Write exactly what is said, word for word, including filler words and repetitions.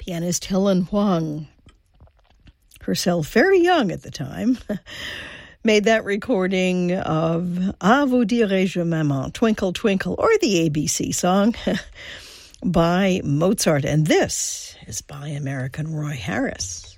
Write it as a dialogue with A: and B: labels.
A: pianist Helen Huang, herself very young at the time, made that recording of Ah vous dirai-je maman, Twinkle Twinkle, or the A B C song by Mozart. And this is by American Roy Harris.